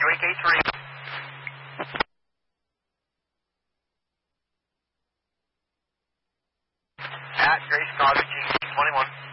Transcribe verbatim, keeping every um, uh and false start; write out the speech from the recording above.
three K three. At Grace Cottage, G twenty-one.